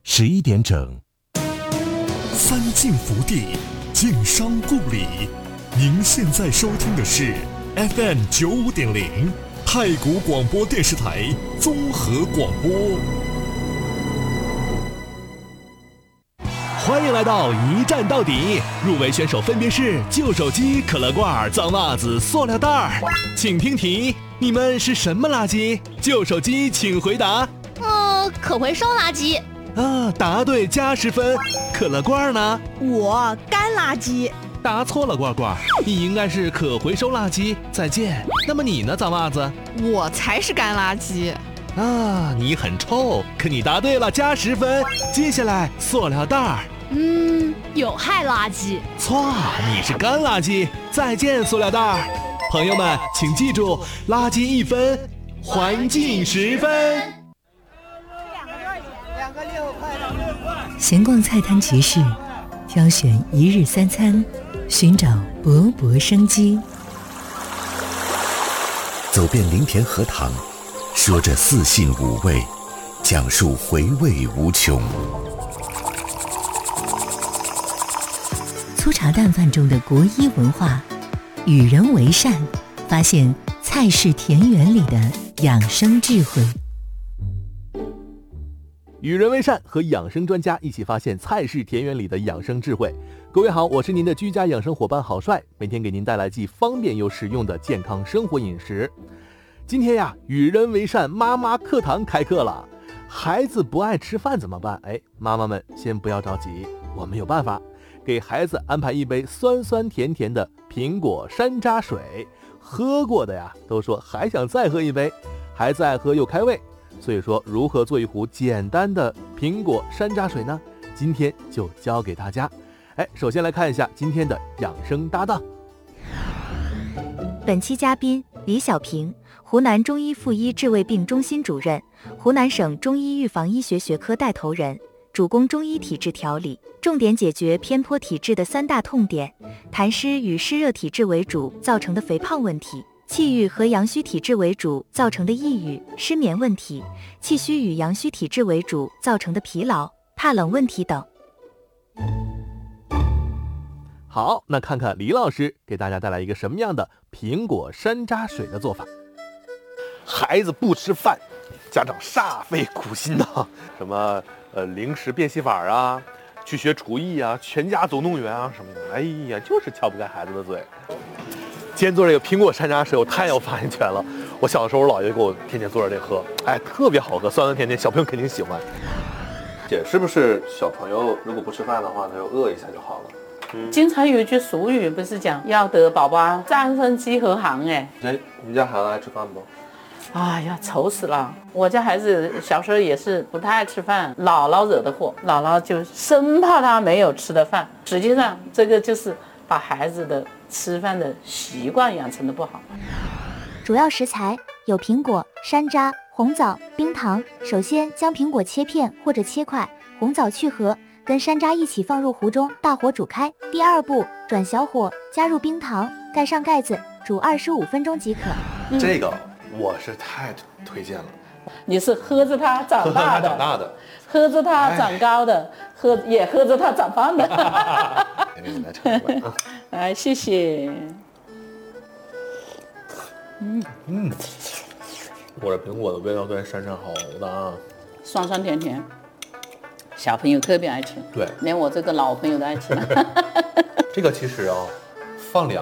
11点整。 三晋福地，晋商故里。您现在收听的是 FM 95.0太谷广播电视台综合广播。 欢迎来到一站到底，入围选手分别是旧手机、可乐罐、脏袜子、塑料袋。请听题，你们是什么垃圾？旧手机请回答。 可回收垃圾。 答对加10分。可乐罐呢？ 我干垃圾。 答错了，罐罐，你应该是可回收垃圾。再见。那么你呢，脏袜子？ 我才是干垃圾。 你很臭，可你答对了，加10分。接下来，塑料袋。 有害垃圾。 错，你是干垃圾。再见，塑料袋。朋友们，请记住，垃圾1分，环境10分。 闲逛菜摊集市，挑选一日三餐，寻找勃勃生机。 走遍林田荷塘，说着4性5味，讲述回味无穷。 粗茶淡饭中的国医文化，与人为善，发现菜式田园里的养生智慧。 与人为善，和养生专家一起发现菜式田园里的养生智慧。各位好，我是您的居家养生伙伴郝帅，每天给您带来既方便又实用的健康生活饮食。今天呀，与人为善妈妈课堂开课了。孩子不爱吃饭怎么办？妈妈们先不要着急，我们有办法。给孩子安排一杯酸酸甜甜的苹果山楂水，喝过的呀都说还想再喝一杯，孩子爱喝又开胃。所以说，如何做一壶简单的苹果山楂水呢？今天就教给大家。首先来看一下今天的养生搭档。 本期嘉宾李小平，湖南中医妇医治胃病中心主任，湖南省中医预防医学学科带头人，主攻中医体质调理，重点解决偏颇体质的3大痛点：痰湿与湿热体质为主造成的肥胖问题，气郁和阳虚体质为主造成的抑郁、失眠问题，气虚与阳虚体质为主造成的疲劳、怕冷问题等。 好，那看看李老师给大家带来一个什么样的苹果山楂水的做法。孩子不吃饭，家长煞费苦心呐，什么零食变戏法啊，去学厨艺啊，全家总动员啊什么的，就是撬不开孩子的嘴。今天做这个苹果山楂水，我太有发言权了。我小的时候，我姥爷给我天天做着这喝，特别好喝，酸酸甜甜，小朋友肯定喜欢。姐，是不是小朋友如果不吃饭的话，他就饿一下就好了？ 经常有一句俗语不是讲要得宝宝3分饥和寒你家孩子爱吃饭不？ 愁死了！我家孩子小时候也是不太爱吃饭，姥姥惹的祸，姥姥就生怕他没有吃的饭。实际上，这个就是把孩子的吃饭的习惯养成的不好。 主要食材有苹果、山楂、红枣、冰糖。首先将苹果切片或者切块，红枣去核，跟山楂一起放入壶中，大火煮开。第二步，转小火，加入冰糖，盖上盖子，煮25分钟即可。 这个我是太推荐了。 你是喝着它长大的，喝着它长高的，也喝着它长胖的。谢谢。 我这苹果的味道在山上好的啊， 酸酸甜甜，小朋友特别爱吃， 对， 连我这个老朋友都爱吃。 这个其实放2